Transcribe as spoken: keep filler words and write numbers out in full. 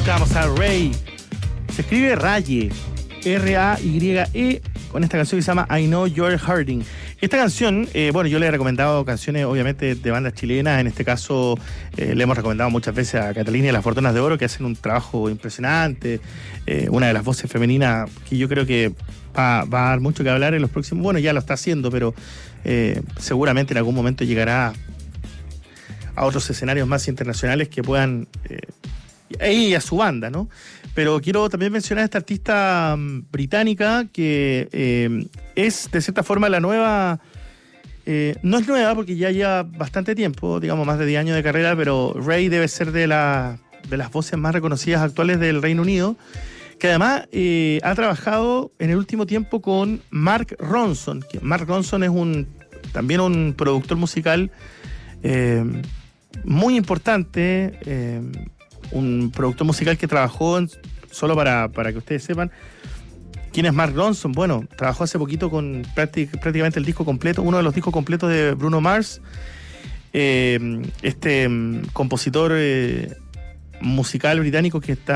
escuchábamos a Ray. Se escribe Raye, R A Y E, con esta canción que se llama I Know You're Hurting. Esta canción, eh, bueno, yo le he recomendado canciones obviamente de bandas chilenas. En este caso eh, le hemos recomendado muchas veces a Catalina y las Fortunas de Oro, que hacen un trabajo impresionante. Eh, una de las voces femeninas que yo creo que va, va a dar mucho que hablar en los próximos. Bueno, ya lo está haciendo, pero eh, seguramente en algún momento llegará a otros escenarios más internacionales que puedan... Eh, y a su banda, ¿no? Pero quiero también mencionar a esta artista um, británica que eh, es, de cierta forma, la nueva... Eh, no es nueva porque ya lleva bastante tiempo, digamos más de diez años de carrera, pero Ray debe ser de, la, de las voces más reconocidas actuales del Reino Unido, que además eh, ha trabajado en el último tiempo con Mark Ronson. Que Mark Ronson es un también un productor musical eh, muy importante, eh, un productor musical que trabajó, en, solo para, para que ustedes sepan, ¿quién es Mark Ronson? Bueno, trabajó hace poquito con práctic, prácticamente el disco completo, uno de los discos completos de Bruno Mars, eh, este um, compositor eh, musical británico que está